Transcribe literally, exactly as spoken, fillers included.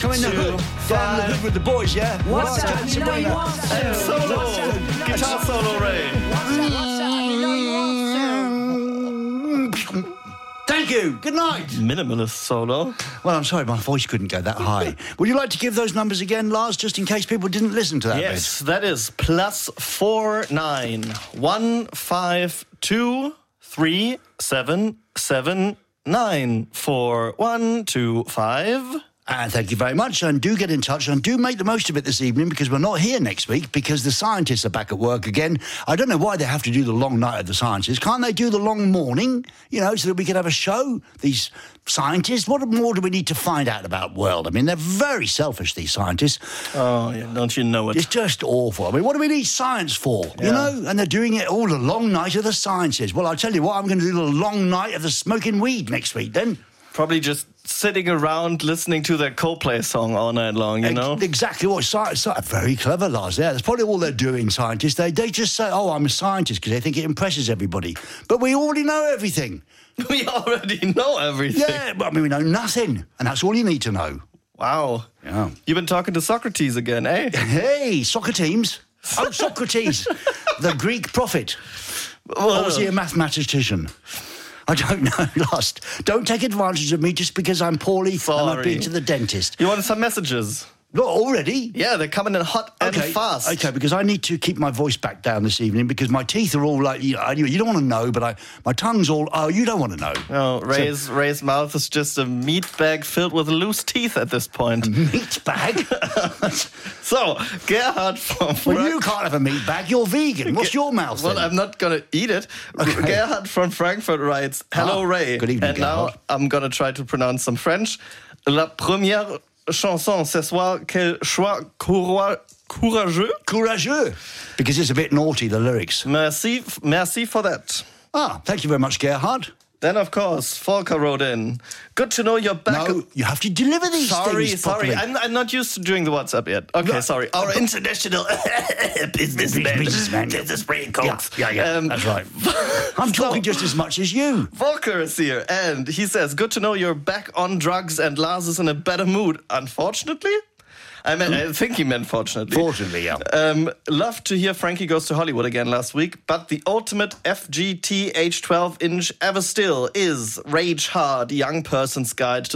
Come in the hood. Down the hood with the boys, yeah? What's Right, up? Jack You know you Sabrina. want to. And solo, guitar solo, Ray. Thank you. Good night. Minimalist solo. Well, I'm sorry, my voice couldn't go that high. Would you like to give those numbers again, Lars, just in case people didn't listen to that Yes, that is plus four nine one five two three seven seven nine four one two five. bit? And thank you very much. And do get in touch and do make the most of it this evening because we're not here next week because the scientists are back at work again. I don't know why they have to do the long night of the sciences. Can't they do the long morning, you know, so that we can have a show? These scientists, what more do we need to find out about the world? I mean, they're very selfish, these scientists. Oh, yeah, don't you know it? It's just awful. I mean, what do we need science for, you Yeah. know? And they're doing it all the long night of the sciences. Well, I'll tell you what, I'm going to do the long night of the smoking weed next week then. Probably just sitting around listening to their Coldplay song all night long, you know? Ex- Exactly what science. Very clever, Lars. Yeah, that's probably all they're doing, scientists. They they just say, "Oh, I'm a scientist," because they think it impresses everybody. But we already know everything. We already know everything. Yeah, but I mean, we know nothing, and that's all you need to know. Wow. Yeah. You've been talking to Socrates again, eh? Hey, soccer teams. Oh, Socrates, the Greek prophet. Or was he a mathematician? I don't know, Lars. Don't take advantage of me just because I'm poorly and I've Sorry. been to the dentist. You wanted some messages? Not already? Yeah, they're coming in hot and Okay, fast. okay, because I need to keep my voice back down this evening because my teeth are all like, you know, you don't want to know, but I, my tongue's all, oh, you don't want to know. No, Ray's, Ray's mouth is just a meat bag filled with loose teeth at this point. Meat bag? So, Gerhard from Well, you can't have a meat bag, you're vegan. What's your mouth Well, then? I'm not going to eat it. Okay. Gerhard from Frankfurt writes, Hello, Ah, Ray. good evening, And now Gerhard. I'm going to try to pronounce some French. La première chanson ce soir, quel choix couroi- courageux. Courageux. Because it's a bit naughty, the lyrics. Merci, merci for that. Ah, thank you very much, Gerhard. Then, of course, Volker wrote in. Good to know you're back. No, you have to deliver these Sorry, things sorry. properly. I'm, I'm not used to doing the WhatsApp yet. Okay, No, sorry. Our but- international businessman. Businessman. Gets a spray Yeah, coat. yeah, yeah, Um, that's right. I'm talking just as much as you. Volker is here, and he says, good to know you're back on drugs and Lars is in a better mood. Unfortunately? I mean, I think he meant fortunately. Fortunately, yeah. Um, love to hear Frankie Goes to Hollywood again last week, but the ultimate F G T H twelve inch ever still is Rage Hard Young Person's Guide to